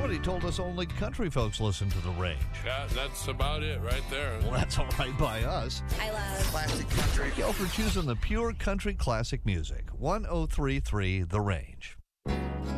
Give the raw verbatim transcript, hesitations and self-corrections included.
Somebody told us only country folks listen to The Range. Yeah, that's about it right there. Well, that's all right by us. I love classic country. Thank you all for choosing the pure country classic music. one oh three point three The Range.